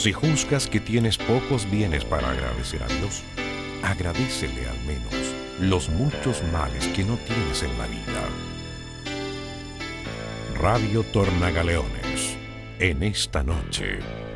Si juzgas que tienes pocos bienes para agradecer a Dios, agradécele al menos los muchos males que no tienes en la vida. Radio Tornagaleones, en esta noche.